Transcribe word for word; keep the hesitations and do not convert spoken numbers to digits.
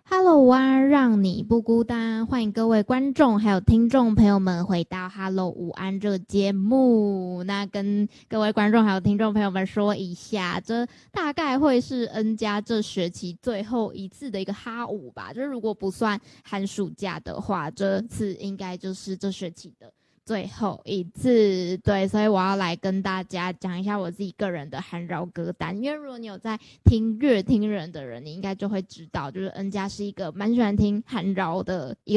Hello 午安，让你不孤单，欢迎各位观众还有听众朋友们回到 Hello 午安这个节目。那跟各位观众还有听众朋友们说一下，这大概会是 N 加这学期最后一次的一个哈五吧，就是如果不算寒暑假的话，这次应该就是这学期的最后一次。对，所以我要来跟大家讲一下我自己个人的韩饶歌单，因为如果你有在听乐听人的人，你应该就会知道，就是 N 家是一个蛮喜欢听韩饶的一个